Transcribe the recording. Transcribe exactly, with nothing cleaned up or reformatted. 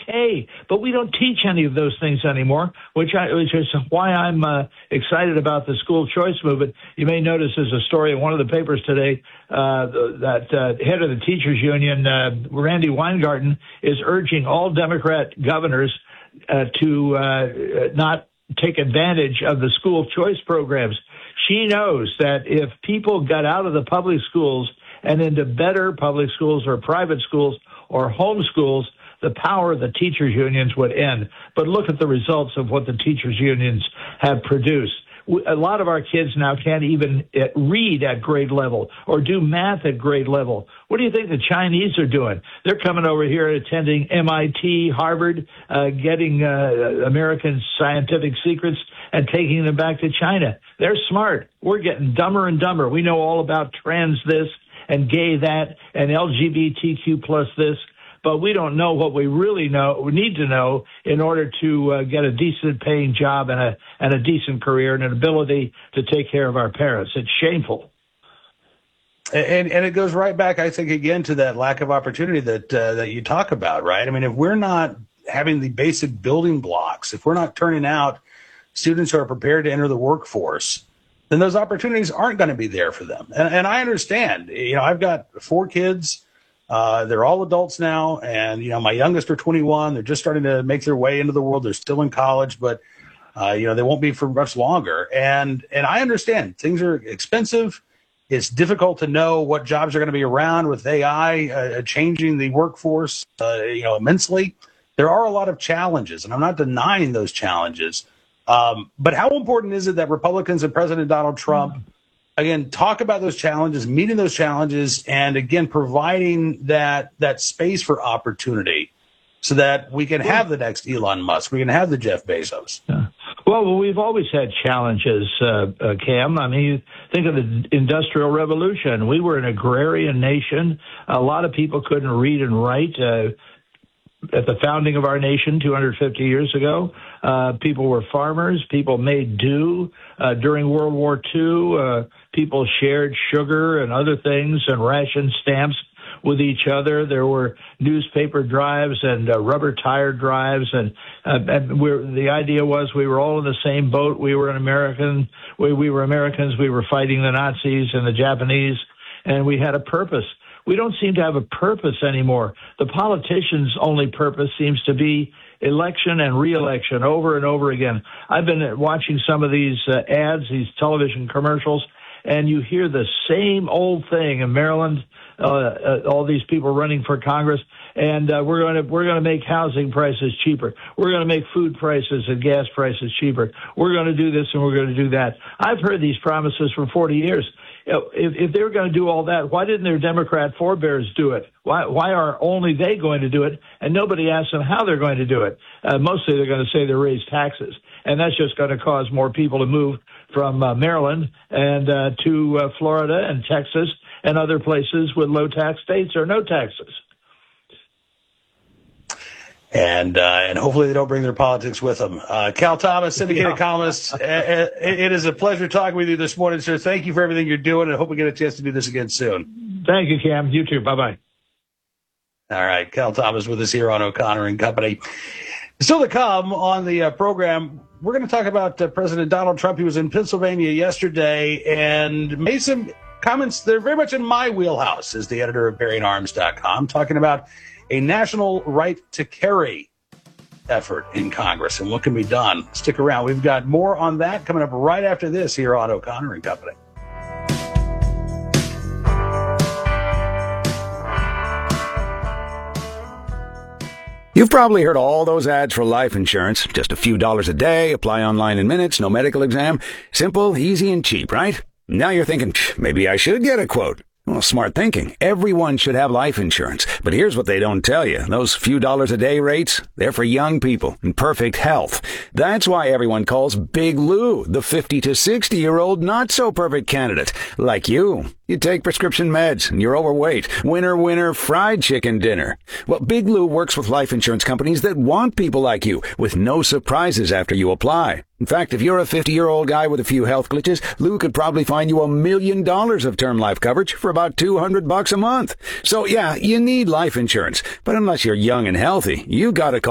okay. But we don't teach any of those things anymore, which, I, which is why I'm uh, excited about the school choice movement. You may notice there's a story in one of the papers today uh, that uh, head of the teachers union, uh, Randy Weingarten, is urging all Democrat governors uh, to uh, not take advantage of the school choice programs. She knows that if people got out of the public schools and into better public schools or private schools or home schools, the power of the teachers unions would end. But look at the results of what the teachers unions have produced. A lot of our kids now can't even read at grade level or do math at grade level. What do you think the Chinese are doing? They're coming over here attending M I T, Harvard, uh, getting uh, American scientific secrets and taking them back to China. They're smart. We're getting dumber and dumber. We know all about trans this and gay that and L G B T Q plus this. But we don't know what we really know, we need to know in order to uh, get a decent paying job and a and a decent career and an ability to take care of our parents. It's shameful. And and it goes right back, I think, again, to that lack of opportunity that uh, that you talk about, right? I mean, if we're not having the basic building blocks, if we're not turning out students who are prepared to enter the workforce, then those opportunities aren't going to be there for them. And, and I understand. You know, I've got four kids. Uh, they're all adults now, and, you know, my youngest are twenty-one. They're just starting to make their way into the world. They're still in college, but, uh, you know, they won't be for much longer. And and I understand things are expensive. It's difficult to know what jobs are going to be around with A I uh, changing the workforce, uh, you know, immensely. There are a lot of challenges, and I'm not denying those challenges. Um, but how important is it that Republicans and President Donald Trump mm-hmm. again, talk about those challenges, meeting those challenges, and again, providing that that space for opportunity so that we can have the next Elon Musk, we can have the Jeff Bezos. Yeah. Well, we've always had challenges, uh, uh, Cam. I mean, think of the Industrial Revolution. We were an agrarian nation. A lot of people couldn't read and write. Uh, At the founding of our nation two hundred fifty years ago, uh, people were farmers. People made do. Uh, during World War Two, uh, people shared sugar and other things and ration stamps with each other. There were newspaper drives and uh, rubber tire drives, and, uh, and we're, the idea was we were all in the same boat. We were an American. We, we were Americans. We were fighting the Nazis and the Japanese, and we had a purpose. We don't seem to have a purpose anymore. The politicians' only purpose seems to be election and re-election over and over again. I've been watching some of these uh, ads, these television commercials, and you hear the same old thing in Maryland, uh, uh, all these people running for Congress, and uh, we're going to we're going to make housing prices cheaper. We're going to make food prices and gas prices cheaper. We're going to do this and we're going to do that. I've heard these promises for forty years. If, if they were going to do all that, why didn't their Democrat forebears do it? Why, why are only they going to do it, and nobody asks them how they're going to do it? Uh, mostly they're going to say they raise taxes, and that's just going to cause more people to move from uh, Maryland and uh, to uh, Florida and Texas and other places with low tax states or no taxes. And uh, and hopefully they don't bring their politics with them. Uh, Cal Thomas, syndicated yeah. columnist, uh, it is a pleasure talking with you this morning, sir. Thank you for everything you're doing, and I hope we get a chance to do this again soon. Thank you, Cam. You too. Bye-bye. All right, Cal Thomas with us here on O'Connor and Company. Still to come on the uh, program, we're going to talk about uh, President Donald Trump. He was in Pennsylvania yesterday and made some comments that are very much in my wheelhouse as the editor of Bearing Arms dot com, talking about a national right to carry effort in Congress and what can be done. Stick around. We've got more on that coming up right after this here on O'Connor and Company. You've probably heard all those ads for life insurance. Just a few dollars a day, apply online in minutes, no medical exam. Simple, easy, and cheap, right? Now you're thinking, maybe I should get a quote. Well, smart thinking. Everyone should have life insurance. But here's what they don't tell you. Those few dollars a day rates, they're for young people in perfect health. That's why everyone calls Big Lou the fifty to sixty-year-old not-so-perfect candidate. Like you. You take prescription meds and you're overweight. Winner, winner, fried chicken dinner. Well, Big Lou works with life insurance companies that want people like you with no surprises after you apply. In fact, if you're a fifty-year-old guy with a few health glitches, Lou could probably find you a million dollars of term life coverage for about two hundred bucks a month. So yeah, you need life insurance. But unless you're young and healthy, you gotta call